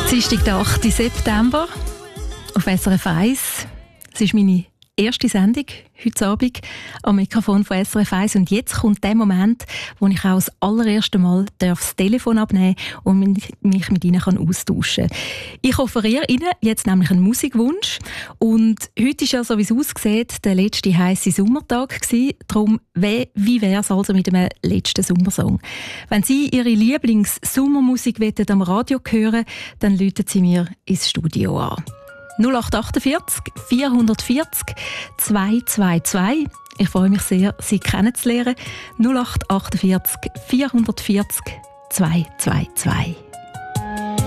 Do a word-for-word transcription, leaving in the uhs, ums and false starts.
Dienstag, der achte September auf S R F eins. Es ist meine erste Sendung heute Abend am Mikrofon von S R F eins. Und jetzt kommt der Moment, wo ich auch das allererste Mal das Telefon abnehmen darf und mich mit Ihnen austauschen kann. Ich offeriere Ihnen jetzt nämlich einen Musikwunsch. Und heute ist ja, so wie es aussieht, der letzte heisse Sommertag gewesen. Darum, wie, wie wäre es also mit einem letzten Sommersong? Wenn Sie Ihre Lieblings-Sommermusik am Radio hören, dann rufen Sie mir ins Studio an. null acht achtundvierzig vierhundertvierzig zweihundertzweiundzwanzig. Ich freue mich sehr, Sie kennenzulernen. null acht achtundvierzig vierhundertvierzig zweihundertzweiundzwanzig.